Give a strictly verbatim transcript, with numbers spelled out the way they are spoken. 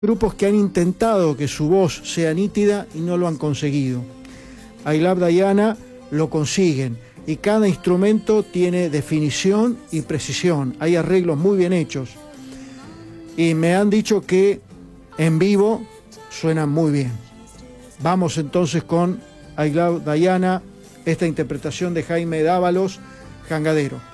Grupos que han intentado que su voz sea nítida y no lo han conseguido. I Love Diana lo consiguen y cada instrumento tiene definición y precisión. Hay arreglos muy bien hechos y me han dicho que en vivo suenan muy bien. Vamos entonces con I Love Diana, esta interpretación de Jaime Dávalos, Jangadero.